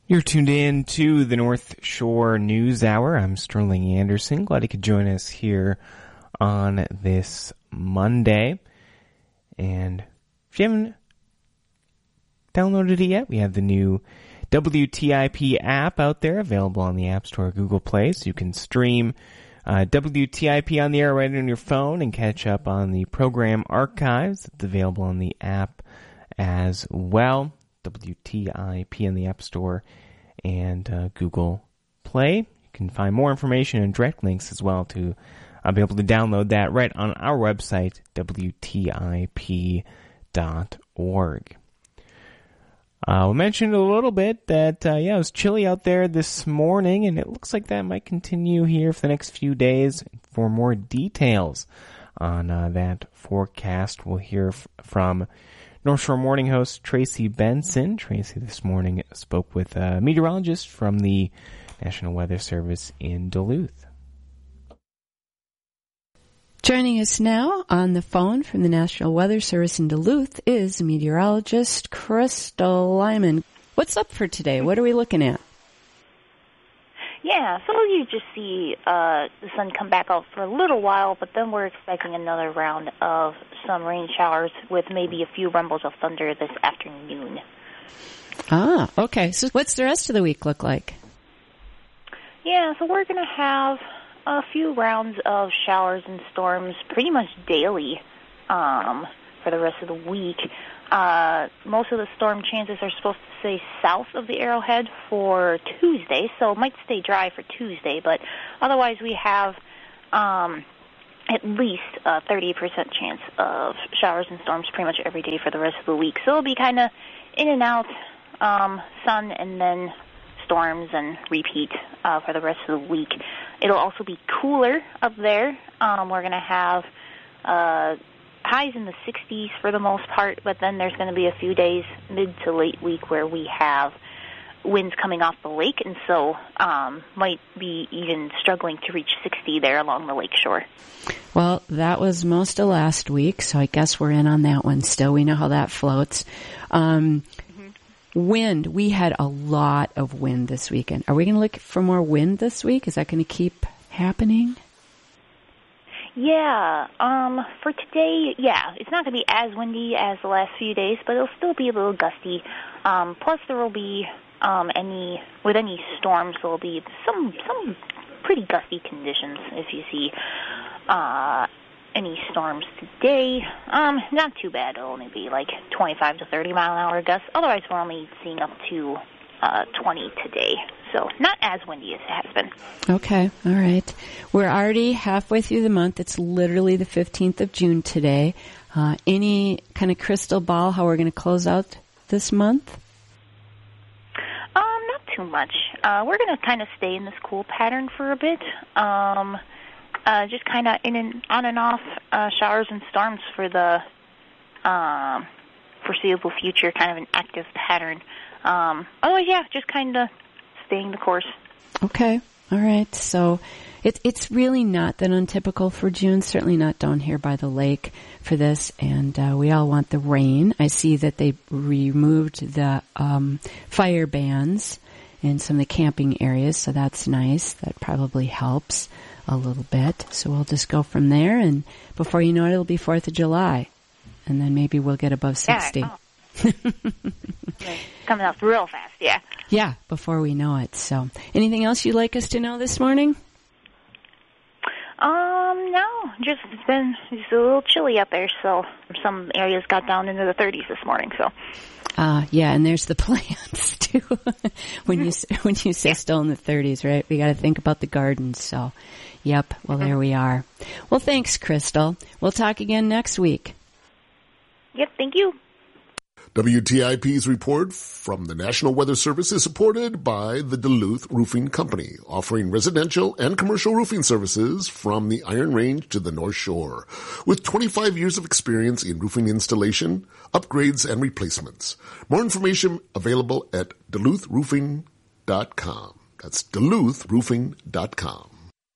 You're tuned in to the North Shore News Hour. I'm Sterling Anderson. Glad you could join us here on this Monday. And if you haven't downloaded it yet, we have the new WTIP app out there, available on the App Store or Google Play, so you can stream WTIP on the air right on your phone and catch up on the program archives. It's available on the app as well. WTIP in the App Store and Google Play. You can find more information and direct links as well to be able to download that right on our website, WTIP.org. We mentioned a little bit that, it was chilly out there this morning, and it looks like that might continue here for the next few days. For more details on that forecast, we'll hear from North Shore Morning host Tracy Benson. Tracy this morning spoke with a meteorologist from the National Weather Service in Duluth. Joining us now on the phone from the National Weather Service in Duluth is meteorologist Crystal Lyman. What's up for today? What are we looking at? Yeah, so you just see the sun come back out for a little while, but then we're expecting another round of some rain showers with maybe a few rumbles of thunder this afternoon. Ah, okay. So what's the rest of the week look like? Yeah, so we're going to have a few rounds of showers and storms pretty much daily for the rest of the week. Most of the storm chances are supposed to stay south of the Arrowhead for Tuesday, so it might stay dry for Tuesday, but otherwise we have at least a 30% chance of showers and storms pretty much every day for the rest of the week. So it'll be kind of in and out, sun and then storms and repeat for the rest of the week. It'll also be cooler up there. We're going to have highs in the 60s for the most part, but then there's going to be a few days mid to late week where we have winds coming off the lake, and so might be even struggling to reach 60 there along the lake shore. Well, that was most of last week, so I guess we're in on that one still. We know how that floats. Wind, we had a lot of wind this weekend. Are we going to look for more wind this week? Is that going to keep happening? Yeah, for today, it's not going to be as windy as the last few days, but it'll still be a little gusty. Plus, there will be any storms, there will be some pretty gusty conditions if you see any storms today. Not too bad. It'll only be like 25 to 30 mile an hour gusts. Otherwise, we're only seeing up to 20 today. So not as windy as it has been. Okay. All right. We're already halfway through the month. It's literally the 15th of June today. Any kind of crystal ball how we're going to close out this month? Not too much. We're going to kind of stay in this cool pattern for a bit. Just kind of on and off showers and storms for the foreseeable future, kind of an active pattern. Otherwise, just kind of staying the course. Okay. All right. So it's really not that untypical for June, certainly not down here by the lake for this, and we all want the rain. I see that they removed the fire bans in some of the camping areas, so that's nice. That probably helps a little bit. So we'll just go from there, and before you know it, it'll be 4th of July, and then maybe we'll get above 60. Yeah, coming up real fast, yeah. Yeah, before we know it. So anything else you'd like us to know this morning? No, just it's been just a little chilly up there, so some areas got down into the 30s this morning, so. Yeah, and there's the plants too. when you say still in the 30s, right? We got to think about the gardens. So, yep. Well, there we are. Well, thanks, Crystal. We'll talk again next week. Yep. Thank you. WTIP's report from the National Weather Service is supported by the Duluth Roofing Company, offering residential and commercial roofing services from the Iron Range to the North Shore. With 25 years of experience in roofing installation, upgrades, and replacements. More information available at DuluthRoofing.com. That's DuluthRoofing.com.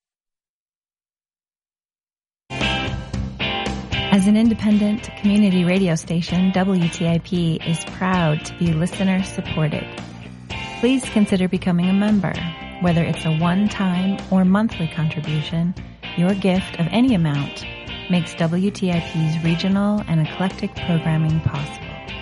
As an independent community radio station, WTIP is proud to be listener supported. Please consider becoming a member. Whether it's a one-time or monthly contribution, your gift of any amount makes WTIP's regional and eclectic programming possible.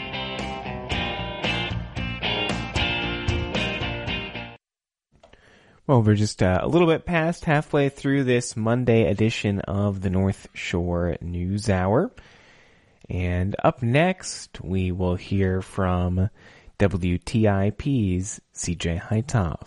Well, we're just a little bit past halfway through this Monday edition of the North Shore News Hour. And up next, we will hear from WTIP's CJ Haitov.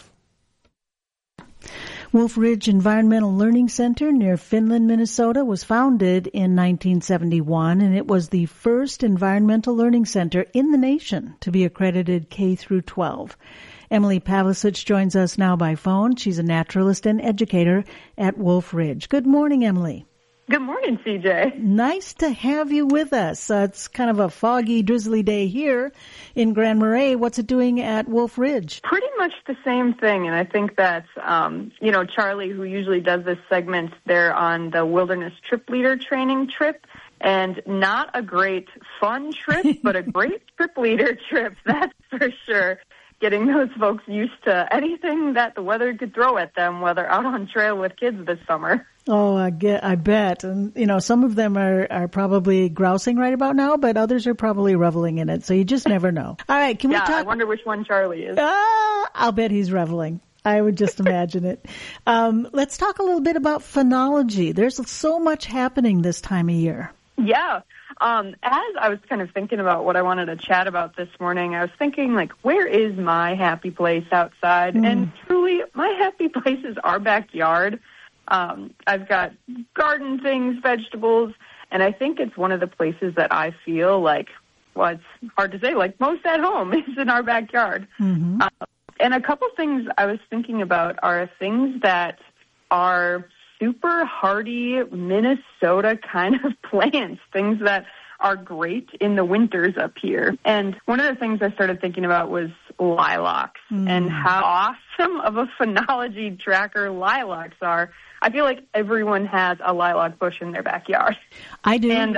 Wolf Ridge Environmental Learning Center near Finland, Minnesota was founded in 1971, and it was the first environmental learning center in the nation to be accredited K through 12. Emily Pavlicich joins us now by phone. She's a naturalist and educator at Wolf Ridge. Good morning, Emily. Good morning, CJ. Nice to have you with us. It's kind of a foggy, drizzly day here in Grand Marais. What's it doing at Wolf Ridge? Pretty much the same thing, and I think that, Charlie, who usually does this segment, they're on the Wilderness Trip Leader training trip, and not a great fun trip, but a great trip leader trip, that's for sure. Getting those folks used to anything that the weather could throw at them while they're out on trail with kids this summer. Oh, I bet. And, some of them are probably grousing right about now, but others are probably reveling in it. So you just never know. All right, can we talk? I wonder which one Charlie is. I'll bet he's reveling. I would just imagine it. Let's talk a little bit about phenology. There's so much happening this time of year. Yeah. As I was kind of thinking about what I wanted to chat about this morning, I was thinking, where is my happy place outside? And truly, my happy place is our backyard. I've got garden things, vegetables, and I think it's one of the places that I feel like, well, it's hard to say, most at home is in our backyard. Mm-hmm. And a couple things I was thinking about are things that are super hardy Minnesota kind of plants, things that are great in the winters up here. And one of the things I started thinking about was lilacs and how awesome of a phenology tracker lilacs are. I feel like everyone has a lilac bush in their backyard. I do. And,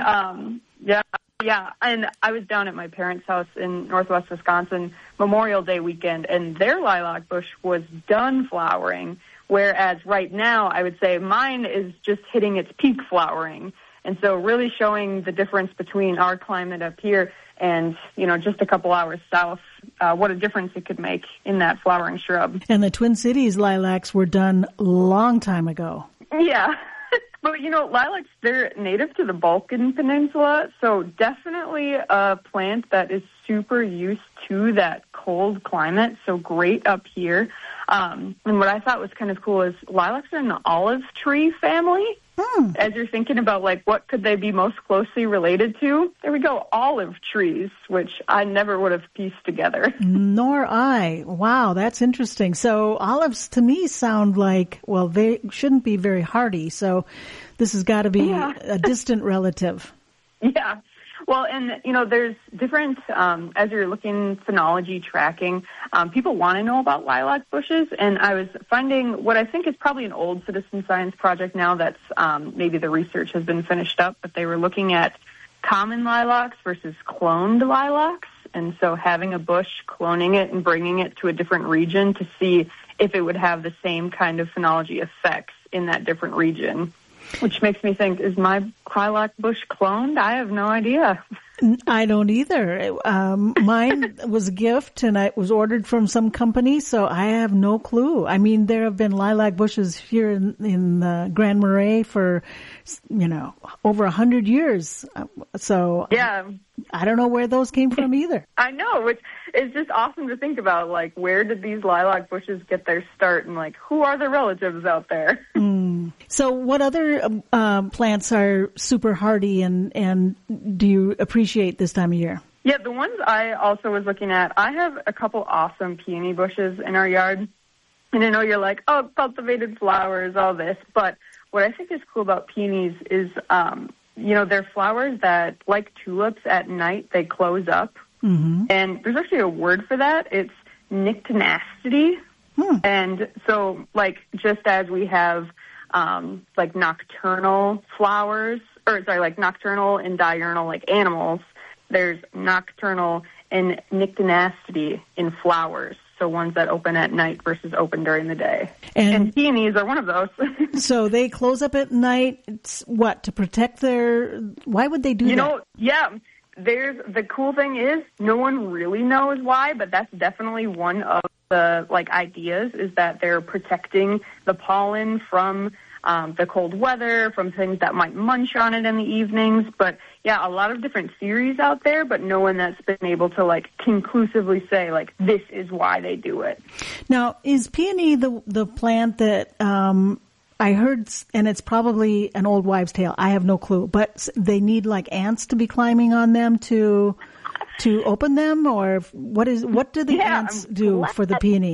yeah. And I was down at my parents' house in northwest Wisconsin Memorial Day weekend, and their lilac bush was done flowering. Whereas right now, I would say mine is just hitting its peak flowering. And so really showing the difference between our climate up here and, just a couple hours south, what a difference it could make in that flowering shrub. And the Twin Cities lilacs were done a long time ago. Yeah. But, lilacs, they're native to the Balkan Peninsula, so definitely a plant that is super used to that cold climate, so great up here. And what I thought was kind of cool is lilacs are in the olive tree family. As you're thinking about, what could they be most closely related to? There we go, olive trees, which I never would have pieced together. Nor I. Wow, that's interesting. So olives to me sound like, well, they shouldn't be very hardy, so this has got to be a distant relative. Yeah. Well, and, there's different, as you're looking phenology tracking, people want to know about lilac bushes, and I was finding what I think is probably an old citizen science project now that's maybe the research has been finished up, but they were looking at common lilacs versus cloned lilacs, and so having a bush, cloning it, and bringing it to a different region to see if it would have the same kind of phenology effects in that different region. Which makes me think, is my lilac bush cloned? I have no idea. I don't either. Mine was a gift, and it was ordered from some company, so I have no clue. I mean, there have been lilac bushes here in Grand Marais for, over 100 years. So yeah. I don't know where those came from either. I know, which is just awesome to think about. Where did these lilac bushes get their start, and who are the relatives out there? So what other plants are super hardy and do you appreciate this time of year? Yeah, the ones I also was looking at, I have a couple awesome peony bushes in our yard. And I know you're like, oh, cultivated flowers, all this. But what I think is cool about peonies is, they're flowers that, like tulips, at night they close up. Mm-hmm. And there's actually a word for that. It's nyctinacity. And so, just as we have nocturnal flowers, nocturnal and diurnal, animals, there's nocturnal and nyctinacity in flowers. So so ones that open at night versus open during the day. And peonies are one of those. So they close up at night, to protect why would they do that? You know, yeah. The cool thing is no one really knows why, but that's definitely one of the ideas, is that they're protecting the pollen from the cold weather, from things that might munch on it in the evenings. But yeah, a lot of different theories out there, but no one that's been able to conclusively say this is why they do it. Now, is peony the plant that I heard, and it's probably an old wives' tale, I have no clue, but they need ants to be climbing on them to open them, or what do the ants do for the peony?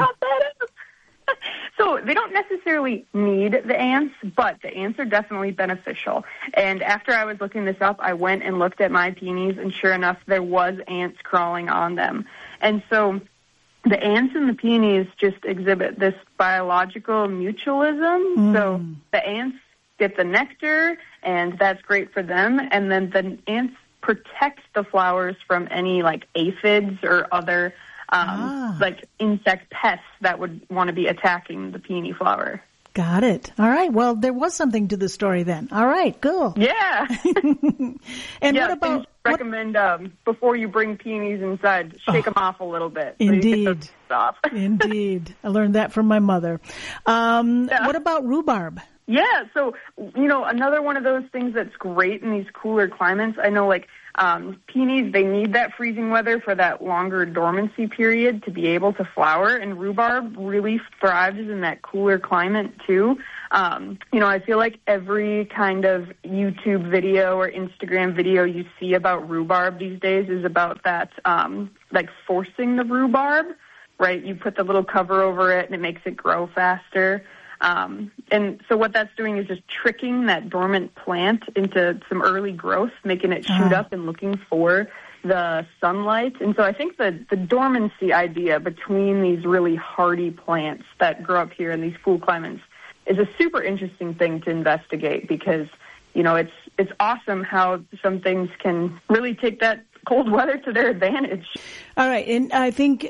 So they don't necessarily need the ants, but the ants are definitely beneficial. And after I was looking this up, I went and looked at my peonies, and sure enough, there was ants crawling on them. And so the ants in the peonies just exhibit this biological mutualism. So the ants get the nectar, and that's great for them. And then the ants protect the flowers from any aphids or other insect pests that would want to be attacking the peony flower. Got it. All right. Well, there was something to the story then. All right. Cool. Yeah. And what about... recommend before you bring peonies inside, shake them off a little bit. Indeed. So you get those off. Indeed. I learned that from my mother. What about rhubarb? Yeah, so, another one of those things that's great in these cooler climates. I know, peonies, they need that freezing weather for that longer dormancy period to be able to flower, and rhubarb really thrives in that cooler climate, too. I feel like every kind of YouTube video or Instagram video you see about rhubarb these days is about that, forcing the rhubarb, right? You put the little cover over it, and it makes it grow faster. And so what that's doing is just tricking that dormant plant into some early growth, making it shoot up and looking for the sunlight. And so I think the dormancy idea between these really hardy plants that grow up here in these cool climates is a super interesting thing to investigate, because, it's awesome how some things can really take that cold weather to their advantage. All right. And I think,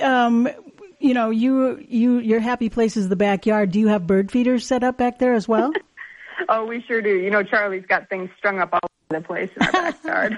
your happy place is the backyard. Do you have bird feeders set up back there as well? Oh, we sure do. Charlie's got things strung up all over the place in our backyard.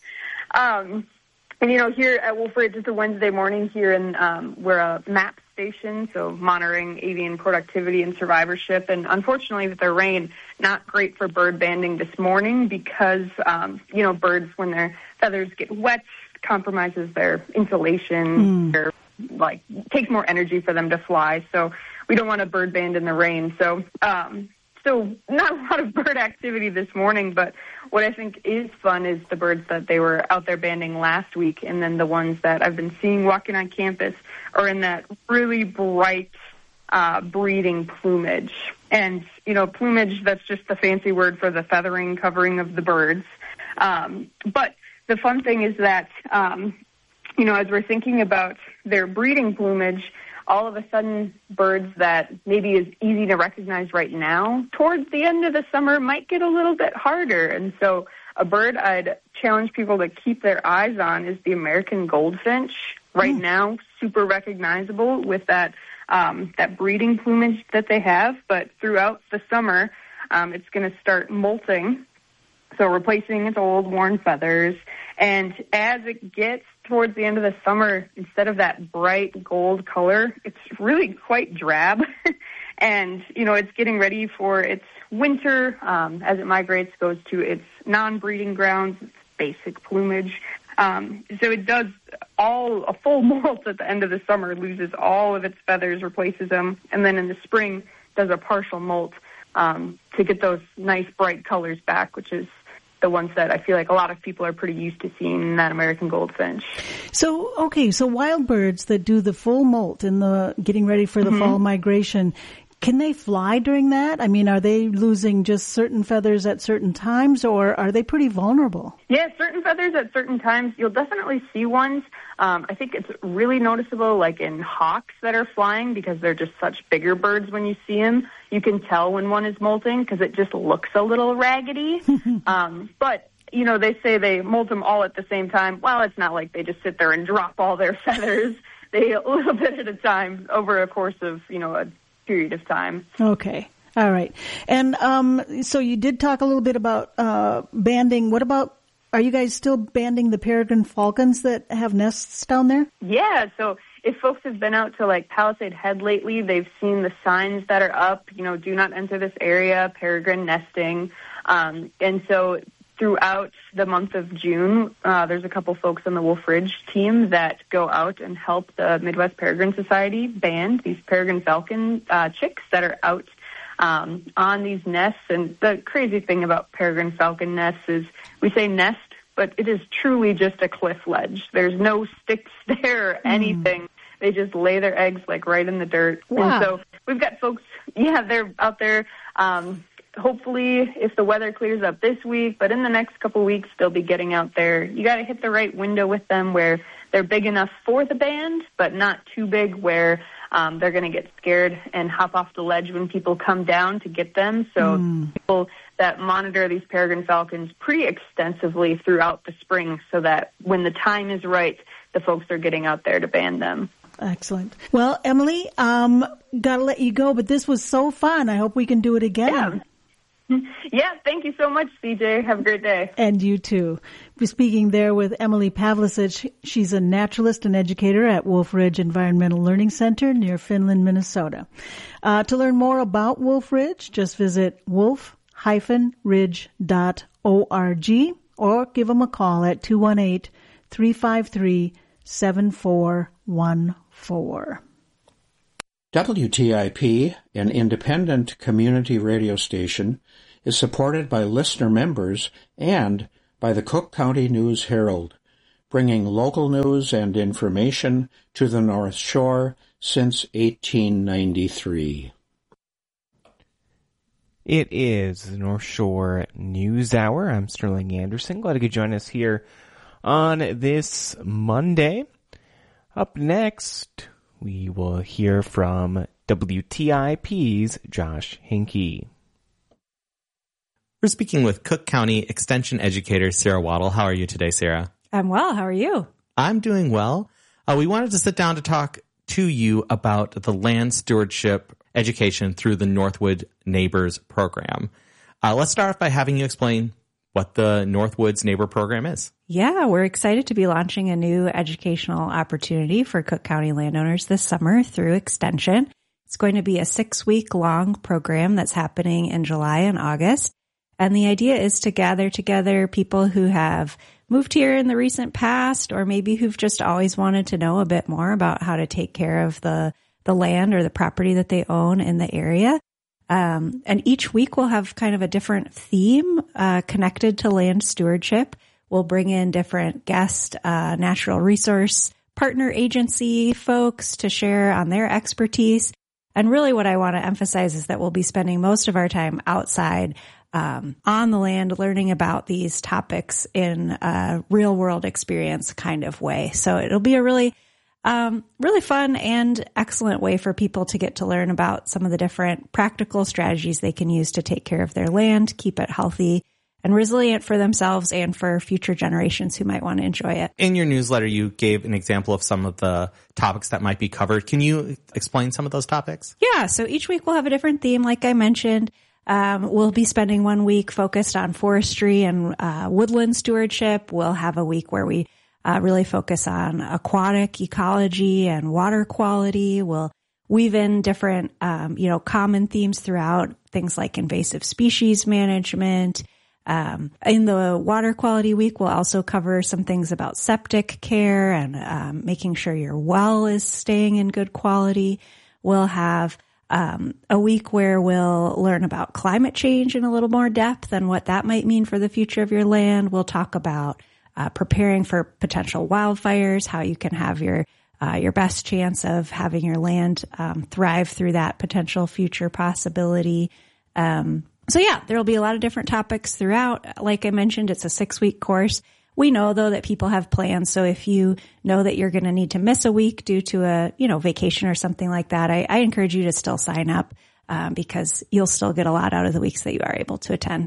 And, here at Wolford, it's just a Wednesday morning here, and we're a MAP station, so monitoring avian productivity and survivorship. And unfortunately, with the rain, not great for bird banding this morning because, birds, when their feathers get wet, compromises their insulation, takes more energy for them to fly. So we don't want to bird band in the rain. So, so not a lot of bird activity this morning, but what I think is fun is the birds that they were out there banding last week, and then the ones that I've been seeing walking on campus are in that really bright breeding plumage. And, plumage, that's just the fancy word for the feathering covering of the birds. But the fun thing is that, as we're thinking about their breeding plumage, all of a sudden birds that maybe is easy to recognize right now, towards the end of the summer, might get a little bit harder. And so a bird I'd challenge people to keep their eyes on is the American goldfinch. Right now, super recognizable with that breeding plumage that they have. But throughout the summer, it's going to start molting, so replacing its old worn feathers. And as it gets towards the end of the summer, instead of that bright gold color, it's really quite drab. And, it's getting ready for its winter as it migrates, goes to its non-breeding grounds, its basic plumage. So it does a full molt at the end of the summer, loses all of its feathers, replaces them, and then in the spring does a partial molt to get those nice bright colors back, which is the ones that I feel like a lot of people are pretty used to seeing in that American goldfinch. So wild birds that do the full molt in the getting ready for the fall migration, can they fly during that? I mean, are they losing just certain feathers at certain times, or are they pretty vulnerable? Yeah, certain feathers at certain times. You'll definitely see ones. I think it's really noticeable, like in hawks that are flying, because they're just such bigger birds when you see them. You can tell when one is molting because it just looks a little raggedy. But, they say they molt them all at the same time. Well, it's not like they just sit there and drop all their feathers. a little bit at a time over a course of, a period of time. Okay. All right. And so you did talk a little bit about banding. What about, are you guys still banding the peregrine falcons that have nests down there? Yeah. So if folks have been out to like Palisade Head lately, they've seen the signs that are up, do not enter this area, peregrine nesting. And so throughout the month of June, there's a couple folks on the Wolf Ridge team that go out and help the Midwest Peregrine Society band these peregrine falcon chicks that are out on these nests. And the crazy thing about peregrine falcon nests is we say nest, but it is truly just a cliff ledge. There's no sticks there or anything. They just lay their eggs like right in the dirt. Wow. And so we've got folks, they're out there. Hopefully, if the weather clears up this week, but in the next couple weeks, they'll be getting out there. You got to hit the right window with them where they're big enough for the band, but not too big where they're going to get scared and hop off the ledge when people come down to get them. So people that monitor these peregrine falcons pretty extensively throughout the spring so that when the time is right, the folks are getting out there to band them. Excellent. Well, Emily, gotta let you go, but this was so fun. I hope we can do it again. Yeah, thank you so much, CJ. Have a great day. And you too. We're speaking there with Emily Pavlicic. She's a naturalist and educator at Wolf Ridge Environmental Learning Center near Finland, Minnesota. To learn more about Wolf Ridge, just visit wolf-ridge.org or give them a call at 218-353-7414. WTIP, an independent community radio station, is supported by listener members and by the Cook County News Herald, bringing local news and information to the North Shore since 1893. It is the North Shore News Hour. I'm Sterling Anderson. Glad you could join us here on this Monday. Up next, we will hear from WTIP's Josh Hinkey. We're speaking with Cook County Extension Educator Sarah Waddle. How are you today, Sarah? I'm well. How are you? I'm doing well. We wanted to sit down to talk to you about the land stewardship education through the Northwood Neighbors program. Let's start off by having you explain what the Northwoods Neighbor program is. Yeah, we're excited to be launching a new educational opportunity for Cook County landowners this summer through Extension. It's going to be a 6-week-long program that's happening in July and August. And the idea is to gather together people who have moved here in the recent past, or maybe who've just always wanted to know a bit more about how to take care of the land or the property that they own in the area. And each week we'll have kind of a different theme connected to land stewardship. We'll bring in different guest natural resource partner agency folks to share on their expertise. And really what I want to emphasize is that we'll be spending most of our time outside on the land, learning about these topics in a real world experience kind of way. So it'll be a really fun and excellent way for people to get to learn about some of the different practical strategies they can use to take care of their land, keep it healthy and resilient for themselves and for future generations who might want to enjoy it. In your newsletter, you gave an example of some of the topics that might be covered. Can you explain some of those topics? Yeah. So each week we'll have a different theme, like I mentioned. We'll be spending 1 week focused on forestry and woodland stewardship. We'll have a week where we really focus on aquatic ecology and water quality. We'll weave in different, common themes throughout, things like invasive species management. In the water quality week, we'll also cover some things about septic care and making sure your well is staying in good quality. We'll have a week where we'll learn about climate change in a little more depth and what that might mean for the future of your land. We'll talk about preparing for potential wildfires, how you can have your best chance of having your land thrive through that potential future possibility. So yeah, there'll be a lot of different topics throughout. Like I mentioned, it's a 6-week course. We know though that people have plans. So if you know that you're going to need to miss a week due to a, vacation or something like that, I encourage you to still sign up, because you'll still get a lot out of the weeks that you are able to attend. I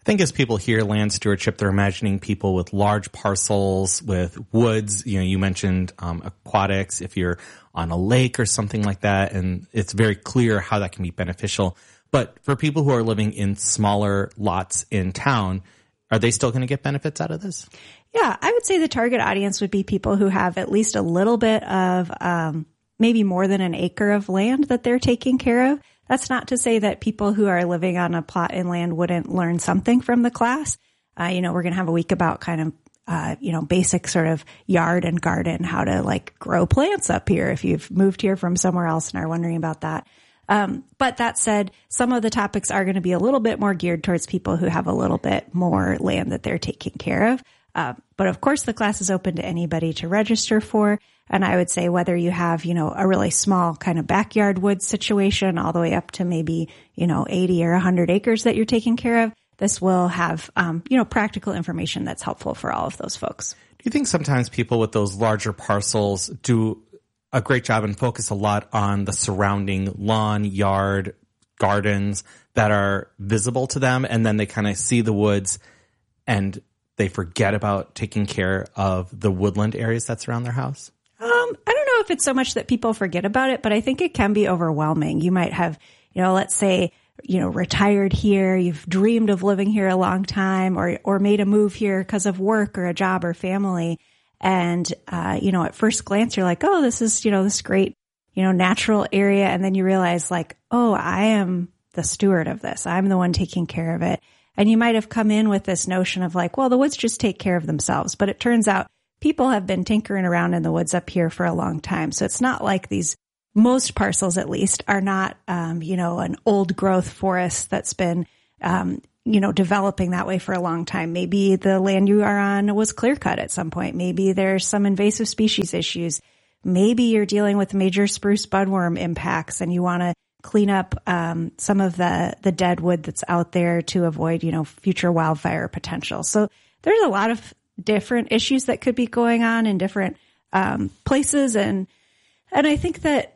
think as people hear land stewardship, they're imagining people with large parcels, with woods. You know, you mentioned aquatics, if you're on a lake or something like that, and it's very clear how that can be beneficial. But for people who are living in smaller lots in town, are they still going to get benefits out of this? Yeah, I would say the target audience would be people who have at least a little bit of maybe more than an acre of land that they're taking care of. That's not to say that people who are living on a plot in land wouldn't learn something from the class. We're going to have a week about kind of, basic sort of yard and garden, how to like grow plants up here if you've moved here from somewhere else and are wondering about that. But that said, some of the topics are going to be a little bit more geared towards people who have a little bit more land that they're taking care of. But of course, the class is open to anybody to register for. And I would say whether you have, a really small kind of backyard woods situation all the way up to maybe, 80 or 100 acres that you're taking care of, this will have, practical information that's helpful for all of those folks. Do you think sometimes people with those larger parcels do a great job and focus a lot on the surrounding lawn, yard, gardens that are visible to them, and then they kind of see the woods and they forget about taking care of the woodland areas that surround their house? I don't know if it's so much that people forget about it, but I think it can be overwhelming. You might have, let's say, retired here, you've dreamed of living here a long time, or made a move here because of work or a job or family. And, at first glance, you're like, oh, this is, this great, natural area. And then you realize like, oh, I am the steward of this. I'm the one taking care of it. And you might have come in with this notion of like, well, the woods just take care of themselves. But it turns out people have been tinkering around in the woods up here for a long time. So it's not like most parcels at least are not, an old growth forest that's been, developing that way for a long time. Maybe the land you are on was clear cut at some point. Maybe there's some invasive species issues. Maybe you're dealing with major spruce budworm impacts and you want to clean up some of the dead wood that's out there to avoid, future wildfire potential. So there's a lot of different issues that could be going on in different places. And I think that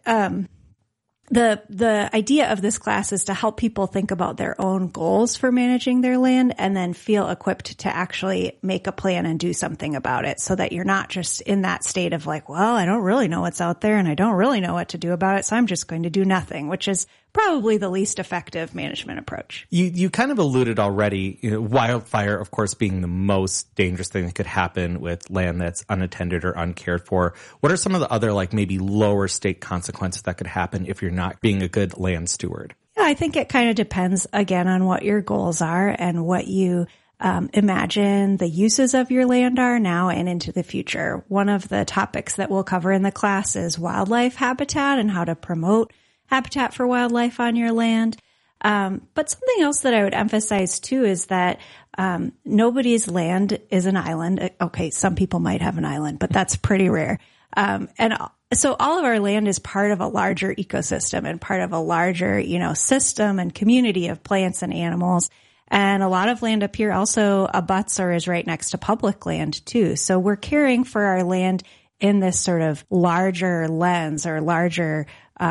the idea of this class is to help people think about their own goals for managing their land and then feel equipped to actually make a plan and do something about it, so that you're not just in that state of like, well, I don't really know what's out there and I don't really know what to do about it, so I'm just going to do nothing, which is probably the least effective management approach. You kind of alluded already, wildfire, of course, being the most dangerous thing that could happen with land that's unattended or uncared for. What are some of the other, like maybe lower stake consequences that could happen if you're not being a good land steward? Yeah, I think it kind of depends, again, on what your goals are and what you imagine the uses of your land are now and into the future. One of the topics that we'll cover in the class is wildlife habitat and how to promote habitat for wildlife on your land. But something else that I would emphasize too is that nobody's land is an island. Okay, some people might have an island, but that's pretty rare. And so all of our land is part of a larger ecosystem and part of a larger, system and community of plants and animals. And a lot of land up here also abuts or is right next to public land too. So we're caring for our land in this sort of larger lens or larger,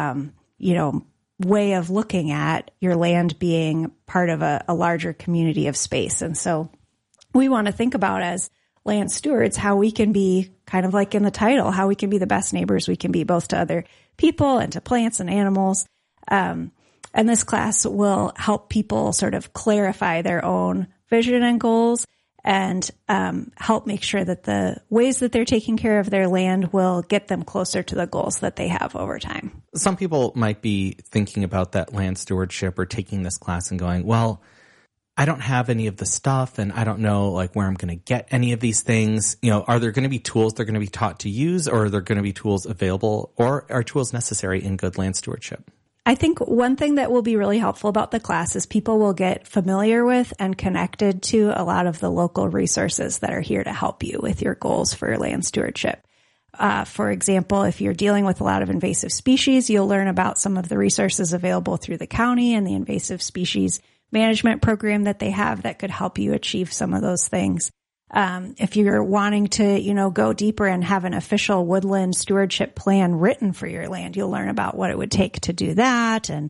way of looking at your land being part of a larger community of space. And so we want to think about, as land stewards, how we can be, kind of like in the title, how we can be the best neighbors we can be, both to other people and to plants and animals. And this class will help people sort of clarify their own vision and goals and help make sure that the ways that they're taking care of their land will get them closer to the goals that they have over time. Some people might be thinking about that land stewardship or taking this class and going, well, I don't have any of the stuff and I don't know like where I'm going to get any of these things. Are there going to be tools they're going to be taught to use, or are there going to be tools available, or are tools necessary in good land stewardship? I think one thing that will be really helpful about the class is people will get familiar with and connected to a lot of the local resources that are here to help you with your goals for land stewardship. For example, if you're dealing with a lot of invasive species, you'll learn about some of the resources available through the county and the invasive species management program that they have that could help you achieve some of those things. If you're wanting to, go deeper and have an official woodland stewardship plan written for your land, you'll learn about what it would take to do that. And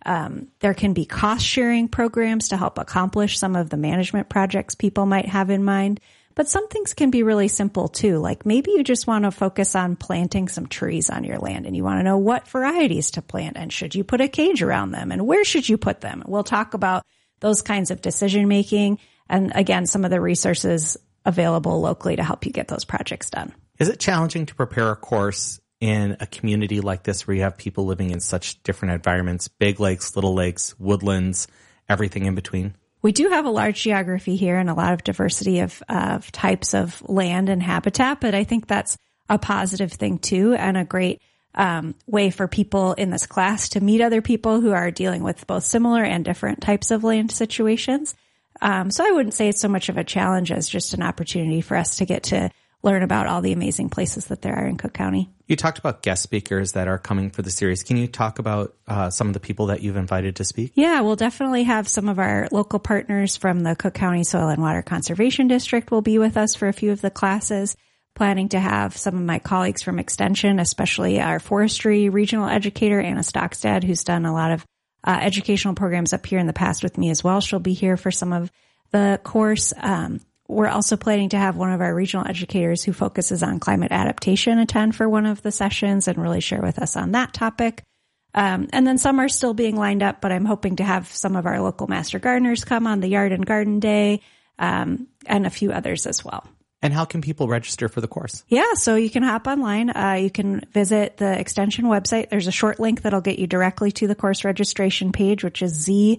There can be cost sharing programs to help accomplish some of the management projects people might have in mind. But some things can be really simple too. Like maybe you just want to focus on planting some trees on your land and you want to know what varieties to plant and should you put a cage around them and where should you put them? We'll talk about those kinds of decision making and again, some of the resources available locally to help you get those projects done. Is it challenging to prepare a course in a community like this where you have people living in such different environments, big lakes, little lakes, woodlands, everything in between? We do have a large geography here and a lot of diversity of types of land and habitat, but I think that's a positive thing too and a great way for people in this class to meet other people who are dealing with both similar and different types of land situations. So I wouldn't say it's so much of a challenge as just an opportunity for us to get to learn about all the amazing places that there are in Cook County. You talked about guest speakers that are coming for the series. Can you talk about some of the people that you've invited to speak? Yeah, we'll definitely have some of our local partners from the Cook County Soil and Water Conservation District will be with us for a few of the classes. Planning to have some of my colleagues from Extension, especially our forestry regional educator, Anna Stockstad, who's done a lot of educational programs up here in the past with me as well. She'll be here for some of the course. We're also planning to have one of our regional educators who focuses on climate adaptation attend for one of the sessions and really share with us on that topic. And then some are still being lined up, but I'm hoping to have some of our local master gardeners come on the Yard and Garden Day, and a few others as well. And how can people register for the course? Yeah, so you can hop online. You can visit the Extension website. There's a short link that'll get you directly to the course registration page, which is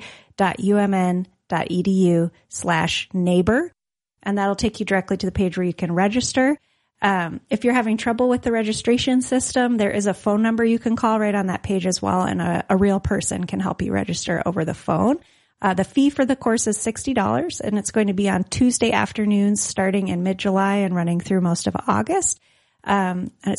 z.umn.edu/neighbor. And that'll take you directly to the page where you can register. If you're having trouble with the registration system, there is a phone number you can call right on that page as well, and a real person can help you register over the phone. The fee for the course is $60, and it's going to be on Tuesday afternoons starting in mid-July and running through most of August. And it's